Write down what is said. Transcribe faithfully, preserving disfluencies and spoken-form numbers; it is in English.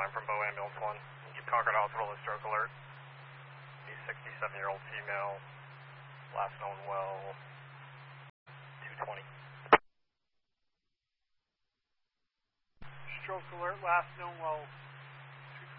line from Bow Ambulance one. Keep Concord Hospital with stroke alert. A sixty-seven-year-old female, last known well, two twenty. Stroke alert, last known well,